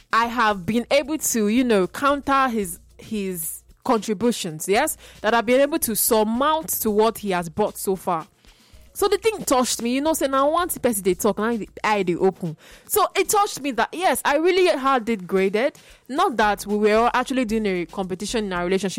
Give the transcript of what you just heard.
I have been able to, counter his contributions, yes, that I've been able to surmount to what he has brought so far. So the thing touched me, say now once the person they talk, now the eye they open. So it touched me that yes, I really had it graded. Not that we were actually doing a competition in our relationship